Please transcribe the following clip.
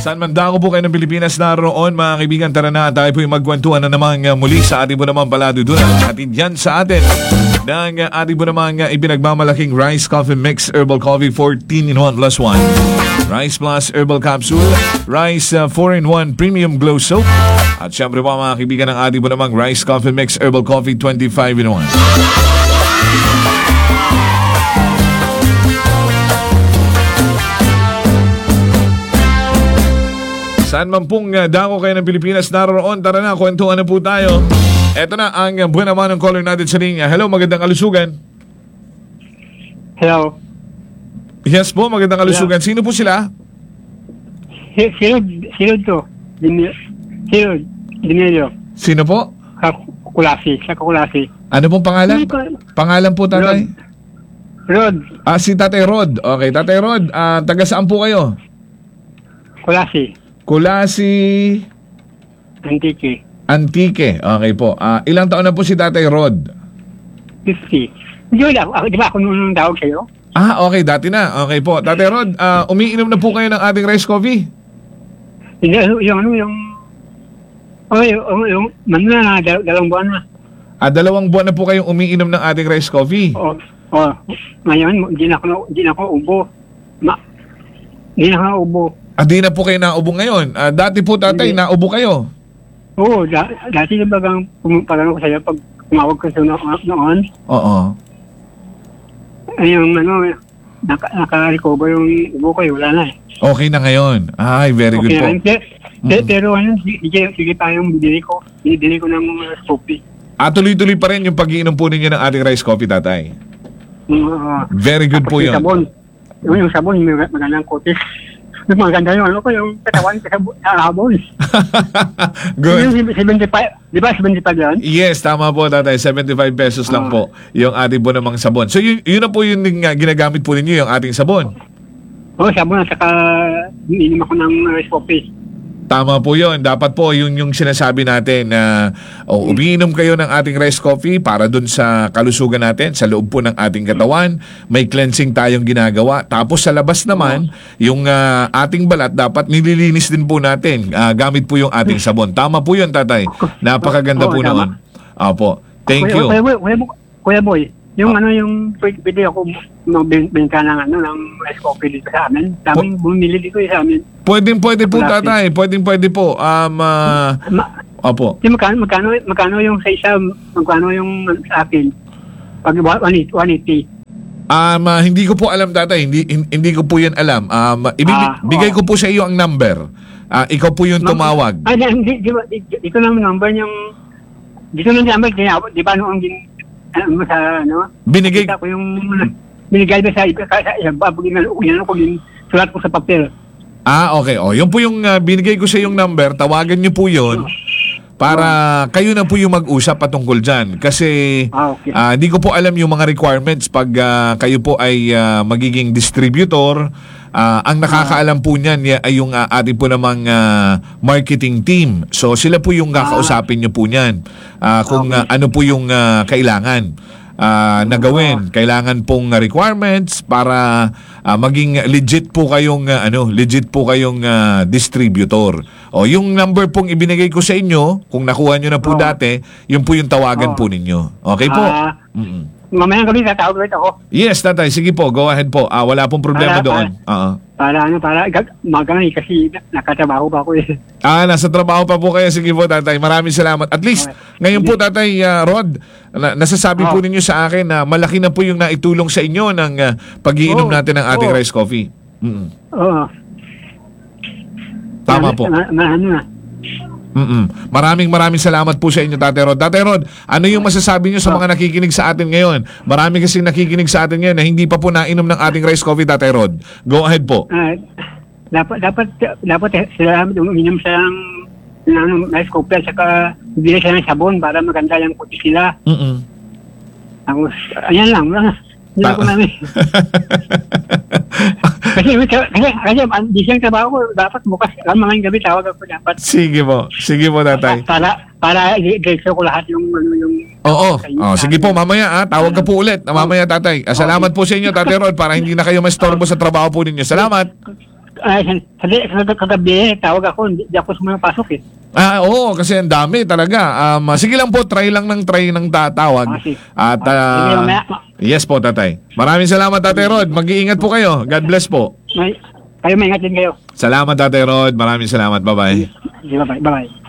Saan man dako po kayo ng Pilipinas naroon, mga kaibigan, tara na tayo po yung magkwentuhan na naman muli sa ating po naman paladudunan. Atin yan sa atin ng ating po naman ipinagmamalaking Rice Coffee Mix Herbal Coffee 14 in 1 plus 1. Rice Plus Herbal Capsule, Rice 4 in 1 Premium Glow Soap, at syempre po mga kaibigan ng ating po naman Rice Coffee Mix Herbal Coffee 25 in 1. Saan man pong dako kayo ng Pilipinas naroon, tara na, kwentuhan na po tayo. Eto na ang buwan naman ng caller natin sa linya. Hello, magandang kalusugan. Hello. Yes po, magandang kalusugan. Sino po sila? Silod to. Silod. Dinelio. Sino po? Kakulasi. Sa Kakulasi. Ano pong pangalan? Pangalan po, tatay? Rod. Si Tatay Rod. Okay, Tatay Rod, taga saan po kayo? Kulasi. Kulasi Antique. Okay po. Ilang taon na po si Tatay Rod? 50. Di ba ako nung tawag sa'yo? Okay. Dati na. Okay po. Tatay Rod, umiinom na po kayo ng ating rice coffee? Hindi, yung manuna na, 2 buwan na. 2 buwan na po kayong umiinom ng ating rice coffee? Ngayon, hindi na ako ubo. Hindi na ako ubo. Di na po kayo naubo ngayon. Dati po, tatay, naubo kayo? Oo, dati yung bagang pagano ko sa'yo, pag tumawag ko sa'yo noon. Oo. Yung naka-recover yung ubo ko, wala na eh. Okay na ngayon. Ay, very good po. Pero sige pa yung binili ko ng coffee. Tuloy-tuloy pa rin yung pag-iinom po ninyo ng ating rice coffee, tatay? Very good po yun. Yung sabon, magandang coffee. Maganda yung yung katawan sa habon. Good. Yung 75, di ba 75 yan? Yes, tama po, tatay. 75 pesos lang po yung ating po namang sabon. So yun na po yung ginagamit po ninyo, yung ating sabon? Sabon at saka ininom ako ng rice coffee. Tama po yun. Dapat po yung sinasabi natin na umiinom kayo ng ating rice coffee para dun sa kalusugan natin, sa loob po ng ating katawan. May cleansing tayong ginagawa. Tapos sa labas naman, yung ating balat dapat nililinis din po natin gamit po yung ating sabon. Tama po yun, tatay. Napakaganda po noon. Opo. Thank you. Kuya Boy, yung pwede ako magbenta ng rice coffee dito sa amin. Daming bumili dito sa amin. Pwede po, tatay. Pwede po. Opo. Magkano yung sa isa, magkano yung sa akin? Pag 180. Hindi ko po alam, tatay. Hindi ko po yan alam. Bigay ko po sa iyo ang number. Ikaw po yung tumawag. Dito lang number yung... Dito lang number. Di ba noong binigay ko yung... Binigay ba sa iba? Sulat ko sa papel. Okay. Yun po yung binigay ko sa yung number. Tawagan niyo po yun para kayo na po yung mag-usap patungkol dyan. Kasi hindi ko po alam yung mga requirements pag kayo po ay magiging distributor. Ang nakakaalam po niyan ay yung ating po namang marketing team. So sila po yung kakausapin niyo po niyan. Kung ano po yung kailangan na gawin. Kailangan pong requirements para maging legit po kayong distributor. Yung number pong ibinigay ko sa inyo, kung nakuha nyo na po dati, yun po yung tawagan po ninyo. Okay po? Mamayang gabi tatawag ulit ako. Yes, tatay. Sige po. Go ahead po. Wala pong problema doon. Para magani kasi nakatrabaho pa ako eh. Nasa trabaho pa po kayo. Sige po, tatay. Maraming salamat. At least, ngayon po, tatay Rod, nasasabi po ninyo sa akin na malaki na po yung naitulong sa inyo ng pag-iinom natin ng ating rice coffee. Tama po. Maraming salamat po sa inyo, Tatay Rod. Tatay Rod, ano yung masasabi nyo sa mga nakikinig sa atin ngayon? Marami kasing nakikinig sa atin ngayon na hindi pa po nainom ng ating rice coffee, Tatay Rod. Go ahead po. Dapat sila uminom sa ng rice coffee at saka bili sila ng sabon para maganda yung puti sila. Tapos, ayan lang. Hindi ako namin. Kasi di siyang trabaho ko. Dapat bukas. Mga gabi tawag ako dapat. Sige po, tatay. Para i-direct ko lahat yung... Sige po, mamaya tawag ka po ulit. Mamaya, tatay. Salamat po sa inyo, Tatay Rod, para hindi na kayo mastorbo sa trabaho po ninyo. Salamat. kagabi, tawag ako, hindi ako sumapasok eh. Oo, kasi ang dami talaga. Sige lang po, try ng tatawag. Sige. At Sige, mamaya. yes po, tatay. Maraming salamat, Tatay Rod. Mag-iingat po kayo. God bless po. Kayo maingat din kayo. Salamat, Tatay Rod. Maraming salamat. Bye-bye. Sige, bye-bye. Bye-bye.